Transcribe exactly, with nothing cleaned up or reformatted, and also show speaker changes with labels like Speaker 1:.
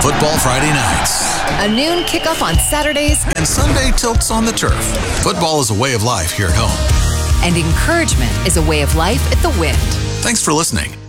Speaker 1: Football Friday nights.
Speaker 2: A noon kickoff on Saturdays.
Speaker 1: And Sunday tilts on the turf. Football is a way of life here at home.
Speaker 2: And encouragement is a way of life at the Wind.
Speaker 1: Thanks for listening.